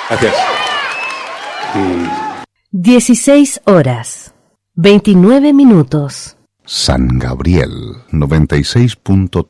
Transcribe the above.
Gracias. 16 horas, 29 minutos. San Gabriel, 96.3